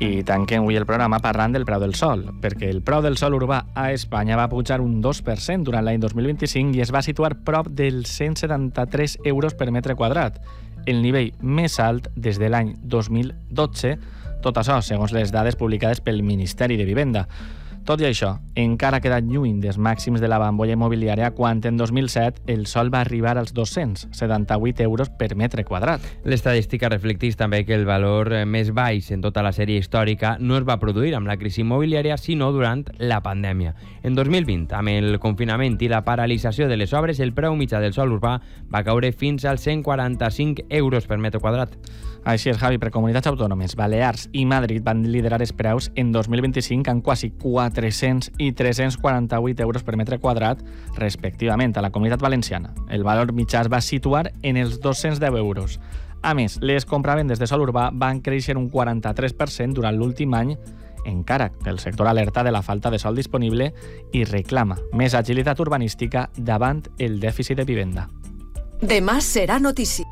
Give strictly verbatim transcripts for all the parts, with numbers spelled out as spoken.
I tanquem avui el programa parlant del preu del sol, perquè el preu del sol urbà a Espanya va pujar un dos per cent durant l'any dos mil vint-i-cinc i es va situar prop dels cent setanta-tres euros per metre quadrat, el nivell més alt des de l'any dos mil dotze, tot això segons les dades publicades pel Ministeri de Vivenda. Tot i això, encara ha quedat lluny dels màxims de la bombolla immobiliària quan en dos mil set el sol va arribar als dos-cents setanta-vuit euros per metre quadrat. L'estadística reflecteix també que el valor més baix en tota la sèrie històrica no es va produir amb la crisi immobiliària, sinó durant la pandèmia. En dos mil vint, amb el confinament i la paralització de les obres, el preu mitjà del sòl urbà va caure fins als cent quaranta-cinc euros per metre quadrat. Així és, Javi, per comunitats autònomes, Balears i Madrid van liderar els preus en dos mil vint-i-cinc amb quasi quatre-cents i tres-cents quaranta-vuit euros per metre quadrat, respectivament. A la Comunitat Valenciana, el valor mitjà es va situar en els dos-cents deu euros. A més, les compravendes de sòl urbà van créixer un quaranta-tres per cent durant l'últim any, encara que el sector alerta de la falta de sòl disponible i reclama més agilitat urbanística davant el dèficit de vivenda. Demà serà notícia.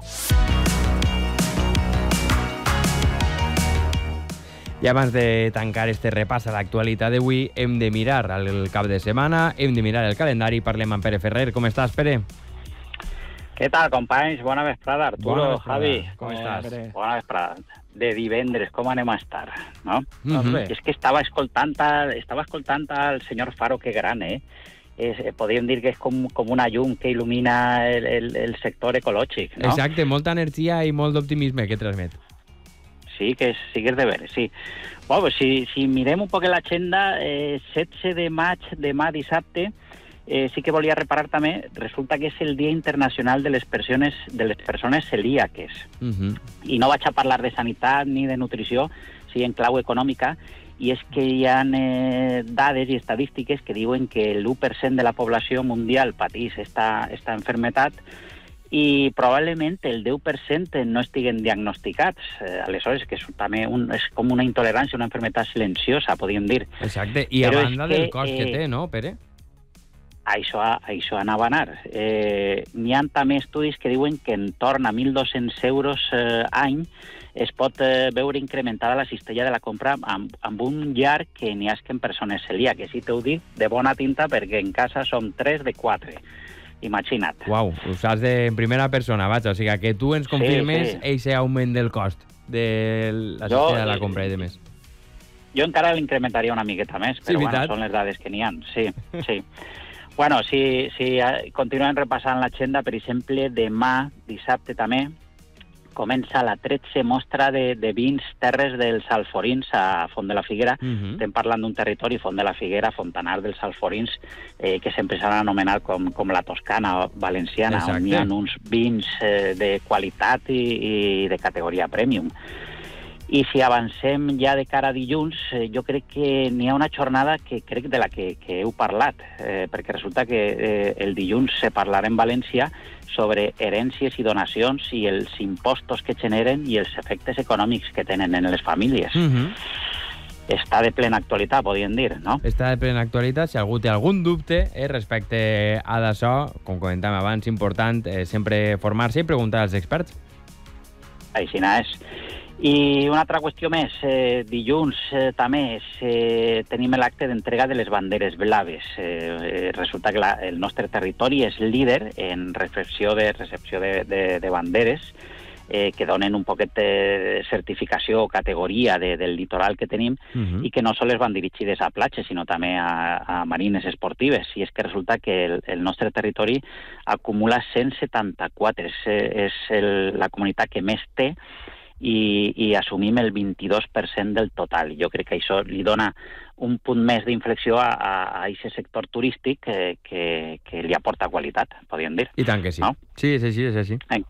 I abans de tancar este repàs a l'actualitat d'avui, hem de mirar el cap de setmana, hem de mirar el calendari. Parlem amb Pere Ferrer. Com estàs, Pere? Què tal, companys? Bona vesprada, Arturo, Bona vesprada. Javi. Com estàs? Eh, bona vesprada. De divendres, com anem a estar, no? Mm-hmm. És que estava escoltant, el, estava escoltant el senyor Faro, que gran, eh? És, podríem dir que és com, com una llum que il·lumina el, el, el sector ecològic, no? Exacte, molta energia i molt d'optimisme que transmet. Sí, que sí que és de veure, sí. Bueno, pues si, si mirem un poc l'agenda, eh, setze de maig, demà dissabte, eh, sí que volia reparar també, resulta que és el Dia Internacional de les Persones, de les persones celíaques. Uh-huh. I no vaig a parlar de sanitat ni de nutrició, sí en clau econòmica, i és que hi ha eh, dades i estadístiques que diuen que l'u per cent de la població mundial patís esta, esta enfermetat, i probablement el deu per cent no estiguen diagnosticats. Eh, aleshores, que és, també un, és com una intolerància, una enfermetat silenciosa, podríem dir. Exacte, i Però a banda que, del cost eh, que té, no, Pere? Això, això anava a anar. Eh, n'hi ha també estudis que diuen que en torn a mil dos-cents euros eh, any es pot eh, veure incrementada la cistella de la compra amb, amb un llar que n'hi ha que en persones celíaques. I t'ho dic de bona tinta perquè en casa som tres de quatre. Imagina't. Uau, ho saps de, en primera persona, vaja, o sigui que tu ens confirmes sí, sí. eixe augment del cost de la cistella de la compra i de més. Jo encara l'incrementaria una miqueta més, però sí, bueno, són les dades que n'hi ha. Sí, sí. Bueno, si, si continuem repassant l'agenda, per exemple, demà, dissabte també, comença la tretze mostra de, de vins terres dels Alforins a Font de la Figuera. Uh-huh. Estem parlant d'un territori, Font de la Figuera, Fontanar dels Alforins, eh, que sempre s'han anomenat com, com la Toscana valenciana, exacte, on hi ha uns vins eh, de qualitat i, i de categoria premium. I si avancem ja de cara a dilluns, eh, jo crec que n'hi ha una jornada que crec de la que, que heu parlat, eh, perquè resulta que eh, el dilluns se parlarà en València sobre herències i donacions i els impostos que generen i els efectes econòmics que tenen en les famílies. Uh-huh. Està de plena actualitat, podríem dir, no? Està de plena actualitat. Si algú té algun dubte eh, respecte a d'això, com comentàvem abans, important eh, sempre formar-se i preguntar als experts. Així és. I una altra qüestió més, eh, dilluns eh, també eh, tenim l'acte d'entrega de les banderes blaves. Eh, resulta que la, el nostre territori és líder en recepció de, recepció de, de, de banderes eh, que donen un poquet de certificació o categoria de, del litoral que tenim, uh-huh, i que no sols van dirigides a platges, sinó també a, a marines esportives. I és que resulta que el, el nostre territori acumula cent setanta-quatre, és, és el, la comunitat que més té, i, i assumim el vint-i-dos per cent del total. Jo crec que això li dona un punt més d'inflexió a aquest sector turístic que, que, que li aporta qualitat, podríem dir. I tant que sí. No? Sí, és així, és així. En,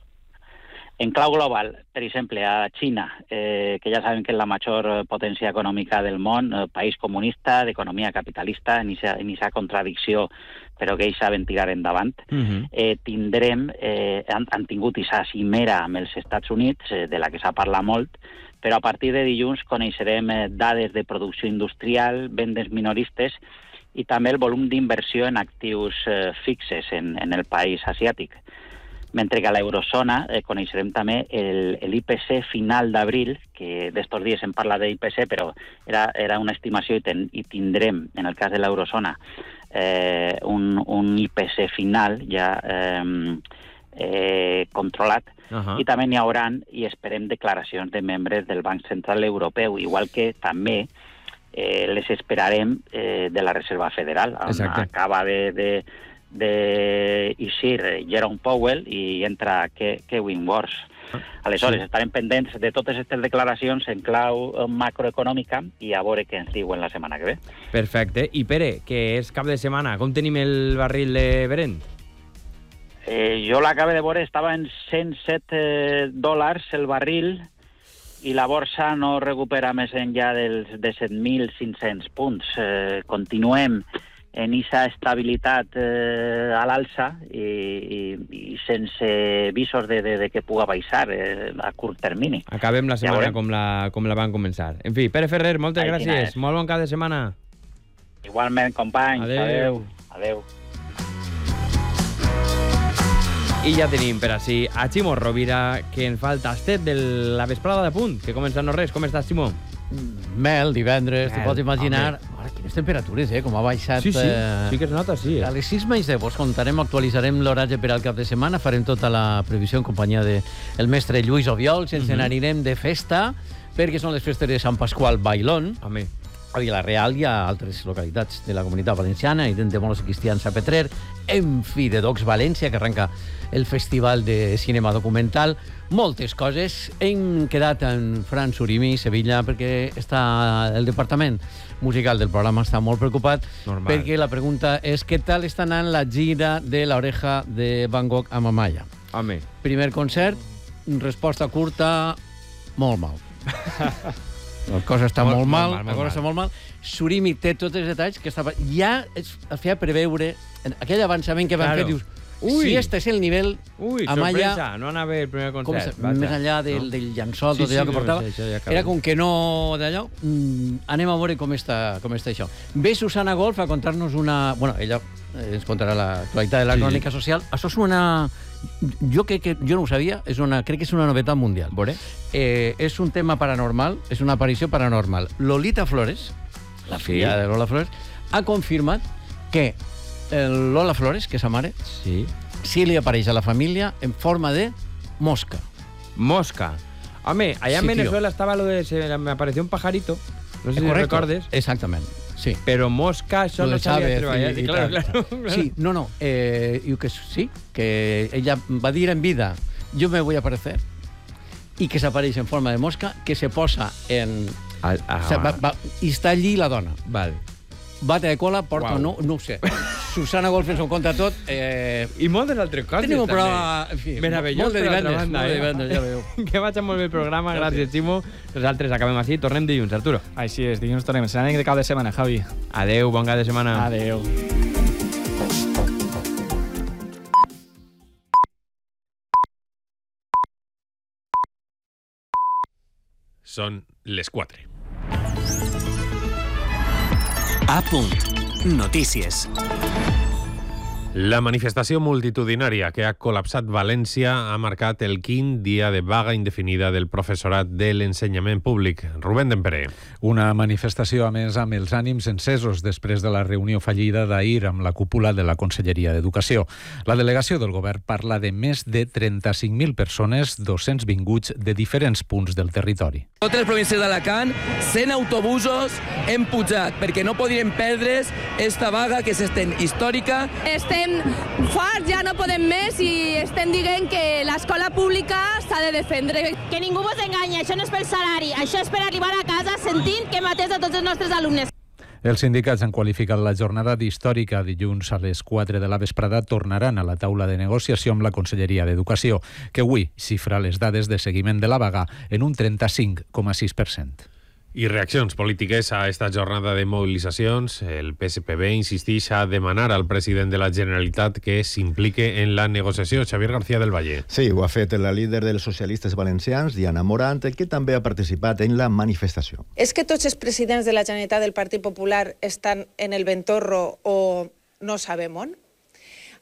en clau global, per exemple, a Xina, eh, que ja sabem que és la major potència econòmica del món, eh, país comunista, d'economia capitalista, en aquesta contradicció, però que ells saben tirar endavant, uh-huh, eh, tindrem, eh, han, han tingut aquesta cimera amb els Estats Units, eh, de la que s'ha parlat molt, però a partir de dilluns coneixerem eh, dades de producció industrial, vendes minoristes i també el volum d'inversió en actius eh, fixes en, en el país asiàtic. mentre que a l'eurozona eh, coneixerem també l'I P C final d'abril, que d'estos dies en parla d'I P C, però era, era una estimació i, ten, i tindrem, en el cas de l'eurozona, eh, un, un I P C final ja eh, eh, controlat, uh-huh. I també n'hi hauran, i esperem, declaracions de membres del Banc Central Europeu, igual que també eh, les esperarem eh, de la Reserva Federal. Exacte. Acaba de... de de eixir Jerome Powell i entra Kevin Warsh. Aleshores, sí. Estarem pendents de totes aquestes declaracions en clau macroeconòmica i a veure què ens diuen la setmana que ve. Perfecte. I Pere, que és cap de setmana, com tenim el barril de Brent? Eh, jo l'acabo de veure, estava en cent set eh, dòlars el barril i la borsa no recupera més enllà dels de set mil cinc-cents punts. Eh, continuem en aquesta estabilitat eh, a l'alça i, i, i sense visos de, de, de que puga baixar eh, a curt termini. Acabem la setmana ja com, la, com la van començar. En fi, Pere Ferrer, moltes Ai, gràcies. Molt bon cap de setmana. Igualment, companys. Adéu. Adéu. Adéu. I ja tenim per així a Ximo Rovira, que ens fa el tastet de la vesprada de punt, que comença no res. Com estàs, Ximo? Mel, divendres, t'ho pots imaginar. Ara, quines temperatures, eh? Com ha baixat... Sí, sí, eh... sí que es nota, sí. Eh? A les sis menys deu us contarem, actualitzarem l'horatge per al cap de setmana, farem tota la previsió en companyia del de mestre Lluís Obiols, ens uh-huh. n'anirem de festa, perquè són les festes de Sant Pasqual Bailón. Amén. A Vila-real hi ha altres localitats de la Comunitat Valenciana, i de molts cristians a Petrer, en fi, de Docs València, que arrenca el Festival de Cinema Documental, moltes coses. Hem quedat en Fran Surimi, Sevilla, perquè està el departament musical del programa està molt preocupat. Normal. Perquè la pregunta és què tal està anant la gira de l'Oreja de Van Gogh a Mamaya. Home. Primer concert, resposta curta, molt mal. La cosa està molt, molt mal, mal, molt la cosa mal. està molt mal. Surimi té tots els detalls que estava... Ja es feia preveure, en aquell avançament que van claro. fer, dius, Ui. si este és el nivell... Ui, Amaya, sorpresa, no anava el primer concert. Com, més enllà del, no? del llençol, sí, tot allò sí, que portava, sí, ja era com que no d'allò. Mm, anem a veure com està, com està això. Ve Susana Golf a contar-nos una... Bueno, ella ens contarà l'actualitat de la sí. crònica social. Això és una... Jo crec que jo no ho sabia, és una, crec que és una novetat mundial. Eh, és un tema paranormal, és una aparició paranormal. Lolita Flores, la filla sí. de Lola Flores, ha confirmat que el Lola Flores, que és sa mare, sí. sí li apareix a la família en forma de mosca. Mosca. Home, allà sí, en Venezuela tío. estava lo de... Se me apareció un pajarito, no sé si recordes. Exactament. Sí. Però mosca, això no s'havia treballat. I, i claro, claro, claro. Sí, no, no. Eh, diu que sí, que ella va dir en vida, yo me voy a aparecer, i que s'apareix en forma de mosca, que se posa en... Ah, ah, o sea, va, va, i està allí la dona. Val. Bate de cola, porta wow. no, no ho sé. Susana Golf ens ho conta tot. Eh... I moltes altres coses, Tenim un programa, en fi, meravellós, molt de divendres, banda, molt de divendres, ja veieu. Que vaig molt bé el programa, gràcies, Ximo. Nosaltres acabem així, tornem dilluns, Arturo. Així és, dilluns tornem. Serà de cap de setmana, Javi. Adeu, bon cap de setmana. Adeu. Són les quatre. A punt. Notícies. La manifestació multitudinària que ha col·lapsat València ha marcat el quint dia de vaga indefinida del professorat de l'ensenyament públic. Rubén Dempere. Una manifestació, a més, amb els ànims encesos després de la reunió fallida d'ahir amb la cúpula de la Conselleria d'Educació. La delegació del govern parla de més de trenta-cinc mil persones, dos-cents vinguts de diferents punts del territori. Totes les províncies d'Alacant, cent autobusos hem pujat perquè no podríem perdre's esta vaga que és estem històrica. Estem forts, ja no podem més i estem dient que l'escola pública s'ha de defendre. Que ningú vos enganyi, això no és pel salari, això és per arribar a casa sentint que matés a tots els nostres alumnes. Els sindicats han qualificat la jornada d'històrica. Dilluns a les quatre de la vesprada tornaran a la taula de negociació amb la Conselleria d'Educació, que avui xifra les dades de seguiment de la vaga en un trenta-cinc coma sis per cent. I reaccions polítiques a esta jornada de mobilitzacions. El P S P B insisteix a demanar al president de la Generalitat que s'implique en la negociació. Xavier García del Valle. Sí, ho ha fet la líder dels socialistes valencians, Diana Morant, que també ha participat en la manifestació. És que tots els presidents de la Generalitat del Partit Popular estan en el ventorro o no sabem on?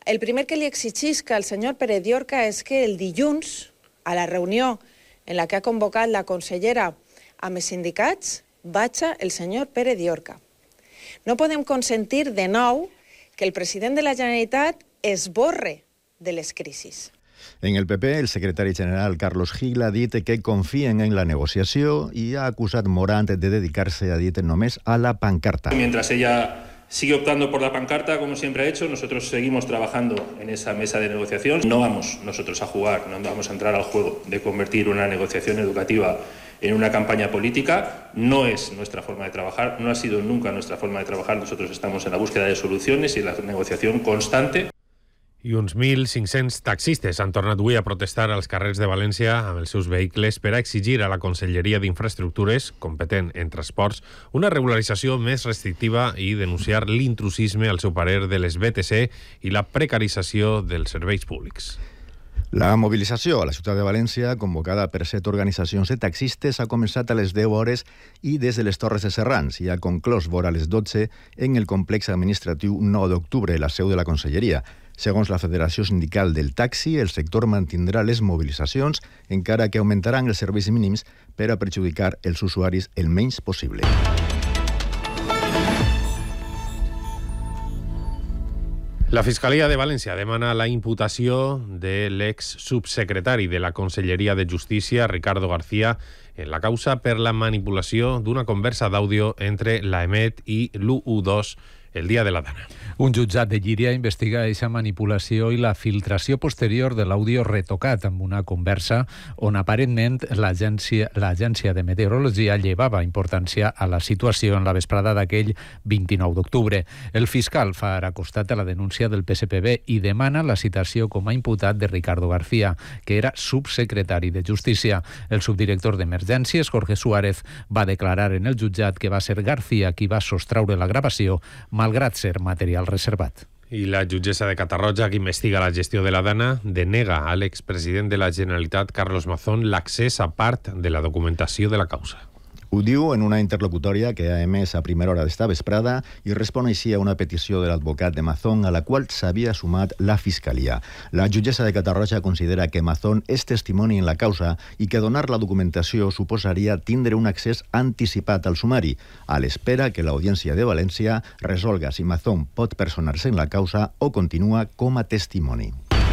El primer que li exigisca al senyor Pérez Llorca és que el dilluns, a la reunió en la que ha convocat la consellera amb els sindicats, vaja el senyor Pérez Llorca. No podem consentir de nou que el president de la Generalitat esborre de les crisis. En el P P, el secretari general Carlos Gil ha dit que confien en la negociació i ha acusat Morant de dedicar-se, ha dit, només a la pancarta. Mientras ella sigue optando por la pancarta, como siempre ha hecho, nosotros seguimos trabajando en esa mesa de negociación. No vamos nosotros a jugar, no vamos a entrar al juego de convertir una negociación educativa en una campaña política. No es nuestra forma de trabajar, no ha sido nunca nuestra forma de trabajar. Nosotros estamos en la búsqueda de soluciones y en la negociación constante. I uns mil cinc-cents taxistes han tornat avui a protestar als carrers de València amb els seus vehicles per a exigir a la Conselleria d'Infraestructures, competent en transports, una regularització més restrictiva i denunciar l'intrusisme, al seu parer, de les B T C i la precarització dels serveis públics. La mobilització a la ciutat de València, convocada per set organitzacions de taxistes, ha començat a les deu hores i des de les Torres de Serrans i ha conclòs vora les dotze en el complex administratiu nou d'octubre, la seu de la Conselleria. Segons la Federació Sindical del Taxi, el sector mantindrà les mobilitzacions, encara que augmentaran els serveis mínims per a perjudicar els usuaris el menys possible. La Fiscalia de València demana la imputació de l'ex-subsecretari de la Conselleria de Justícia, Ricardo García, en la causa per la manipulació d'una conversa d'àudio entre l'Emet i l'u u dos el dia de la Dana. Un jutjat de Llíria investiga aquesta manipulació i la filtració posterior de l'àudio retocat amb una conversa on aparentment l'agència l'agència de meteorologia llevava importància a la situació en la vesprada d'aquell vint-i-nou d'octubre. El fiscal fa ara costat a la denúncia del P S P B i demana la citació com a imputat de Ricardo García, que era subsecretari de Justícia. El subdirector d'Emergències, Jorge Suárez, va declarar en el jutjat que va ser García qui va sostraure la gravació, malgrat ser material reservat. I la jutgessa de Catarroja, que investiga la gestió de la Dana, denega a l'expresident de la Generalitat, Carlos Mazón, l'accés a part de la documentació de la causa. Ho diu en una interlocutòria que ha emès a primera hora d'esta vesprada i respon així a una petició de l'advocat de Mazón a la qual s'havia sumat la Fiscalia. La jutgessa de Catarroja considera que Mazón és testimoni en la causa i que donar la documentació suposaria tindre un accés anticipat al sumari, a l'espera que l'Audiència de València resolga si Mazón pot personar-se en la causa o continua com a testimoni.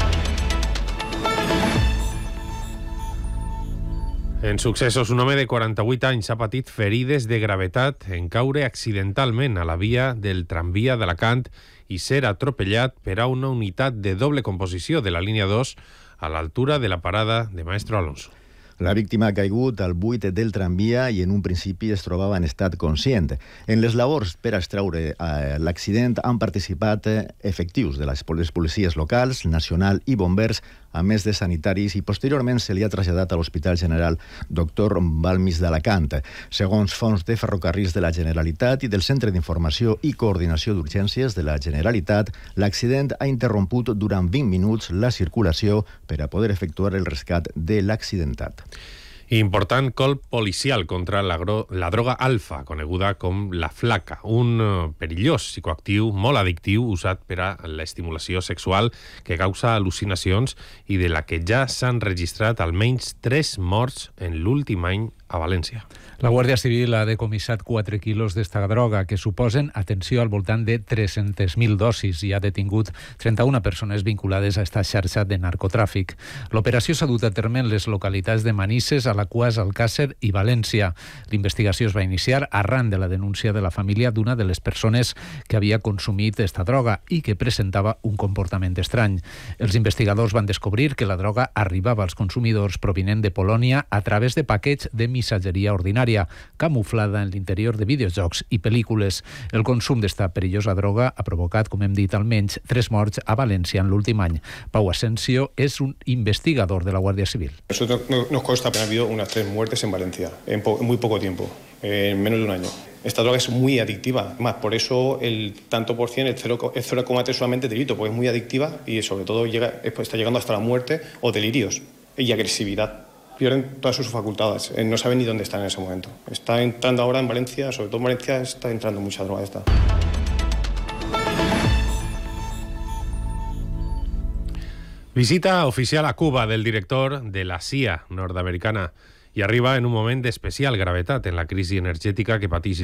En successos, un home de quaranta-vuit anys ha patit ferides de gravetat en caure accidentalment a la via del tramvia d'Alacant i ser atropellat per a una unitat de doble composició de la línia dos a l'altura de la parada de Maestro Alonso. La víctima ha caigut al buit del tramvia i en un principi es trobava en estat conscient. En les labors per a extraure eh, l'accident han participat eh, efectius de les policies locals, nacional i bombers, a més de sanitaris, i posteriorment se li ha traslladat a l'Hospital General doctor Balmis d'Alacant. Segons fons de ferrocarrils de la Generalitat i del Centre d'Informació i Coordinació d'Urgències de la Generalitat, l'accident ha interromput durant vint minuts la circulació per a poder efectuar el rescat de l'accidentat. Important colp policial contra la, la droga alfa, coneguda com la flaca, un perillós psicoactiu molt addictiu usat per a l'estimulació sexual que causa al·lucinacions i de la que ja s'han registrat almenys tres morts en l'últim any a València. La Guàrdia Civil ha decomissat quatre quilos d'esta droga, que suposen, atenció, al voltant de tres-centes mil dosis, i ha detingut trenta-una persones vinculades a esta xarxa de narcotràfic. L'operació s'ha dut a terme en les localitats de Manises, Alaquàs, Alcàsser i València. L'investigació es va iniciar arran de la denúncia de la família d'una de les persones que havia consumit esta droga i que presentava un comportament estrany. Els investigadors van descobrir que la droga arribava als consumidors provinent de Polònia a través de paquets de missatgeria ordinària, camuflada en l'interior de videojocs i pel·lícules. El consum d'esta perillosa droga ha provocat, com hem dit, almenys tres morts a València en l'últim any. Pau Asensio és un investigador de la Guàrdia Civil. Nosotros nos consta que ha habido unas tres muertes en Valencia, en, po en muy poco tiempo, en menos de un año. Esta droga es muy adictiva, más por eso el tanto por cien, el cero coma tres solamente delito, porque es muy adictiva y sobre todo llega, está llegando hasta la muerte o delirios y agresividad. Pierden todas sus facultades, eh, no saben ni dónde están en ese momento. Está entrando ahora en Valencia, sobre todo en Valencia, está entrando mucha droga esta. Visita oficial a Cuba del director de la C I A nord-americana i arriba en un moment d'especial gravetat en la crisi energètica que pateix